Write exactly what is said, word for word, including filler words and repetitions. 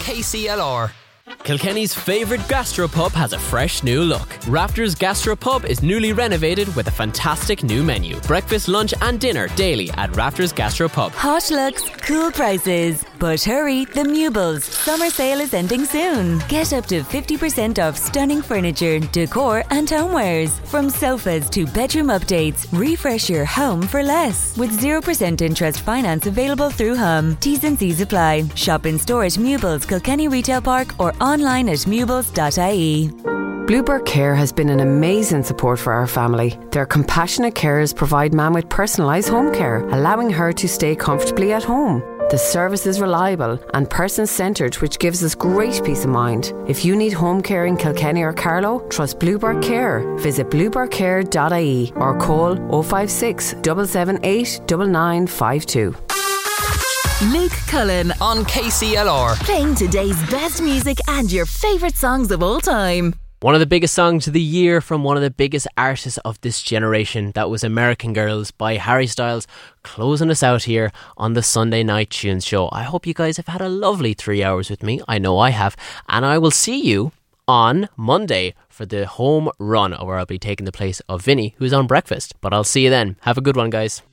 K C L R. Kilkenny's favourite gastropub has a fresh new look. Rafters Gastropub is newly renovated with a fantastic new menu. Breakfast, lunch and dinner daily at Rafters Gastropub. Hot looks, cool prices. But hurry, the Mewbles summer sale is ending soon. Get up to fifty percent off stunning furniture, decor and homewares. From sofas to bedroom updates, refresh your home for less. With zero percent interest finance available through Hum. T's and C's apply. Shop in store at Mewbles, Kilkenny Retail Park or online at mewbles dot I E. Bluebird Care has been an amazing support for our family. Their compassionate carers provide Mam with personalised home care, allowing her to stay comfortably at home. The service is reliable and person-centred, which gives us great peace of mind. If you need home care in Kilkenny or Carlow, trust Bluebird Care. Visit bluebird care dot I E or call oh five six, seven seven eight, nine nine five two. Luke Cullen on K C L R. Playing today's best music and your favourite songs of all time. One of the biggest songs of the year from one of the biggest artists of this generation. That was American Girls by Harry Styles, closing us out here on the Sunday Night Tunes Show. I hope you guys have had a lovely three hours with me. I know I have. And I will see you on Monday for the home run, where I'll be taking the place of Vinny, who's on breakfast. But I'll see you then. Have a good one, guys.